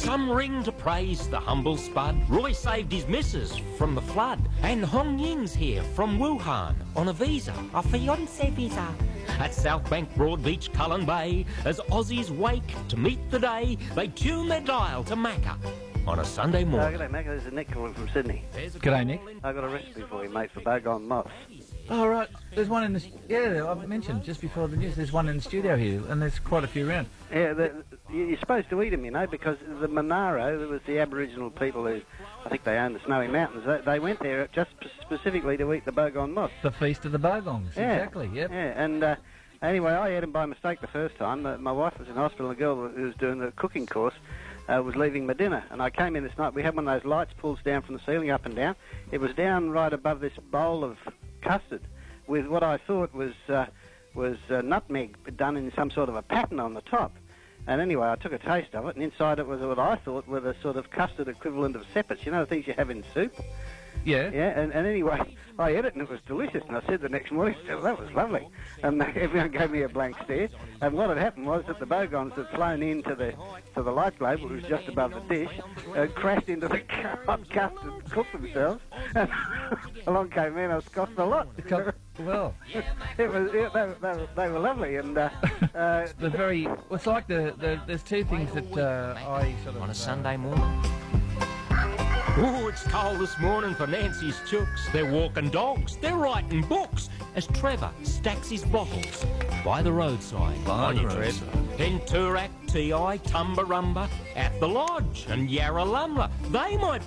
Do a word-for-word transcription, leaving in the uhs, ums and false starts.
Some ring to praise the humble spud. Roy saved his missus from the flood. And Hong Ying's here from Wuhan on a visa, a fiancé visa. At South Bank, Broadbeach, Cullen Bay, as Aussies wake to meet the day, they tune their dial to Macca on a Sunday Uh, morning. g'day, Mac. This is Nick calling from Sydney. G'day, Nick. I've got a recipe for you, mate, for boggon moss. Oh, right. There's one in the... Yeah, I've mentioned just before the news, there's one in the studio here, and there's quite a few around. Yeah, the, you're supposed to eat them, you know, because the Monaro, there was the Aboriginal people who, I think they own the Snowy Mountains, they, they went there just specifically to eat the boggon moss. The Feast of the Bogongs, Yeah. exactly, yep. Yeah, and uh, anyway, I ate them by mistake the first time. Uh, my wife was in hospital, and the girl who was doing the cooking course uh, was leaving my dinner, and I came in this night. We had one of those lights pulls down from the ceiling up and down. It was down right above this bowl of custard with what I thought was uh, was uh, nutmeg done in some sort of a pattern on the top. And anyway, I took a taste of it, and inside it was what I thought were the sort of custard equivalent of sepets, you know, the things you have in soup. Yeah. Yeah, and, and anyway, I ate it and it was delicious. And I said the next morning, oh, that was lovely. And everyone gave me a blank stare. And what had happened was that the bogons had flown into the to the light globe, which was just above the dish, uh, crashed into the hot custard, cooked themselves. And along came man, I was cost a lot. Well, it was yeah, they, they, were, they were lovely. And uh, uh, the very... Well, it's like the, the... There's two things that uh, I sort of... On a uh, Sunday morning. Oh, it's cold this morning for Nancy's chooks. They're walking dogs. They're writing books as Trevor stacks his bottles by the roadside. By On the you, Trev. roadside. Then Turak, Ti, Tumbarumba, at the lodge, and Yarralumla. They might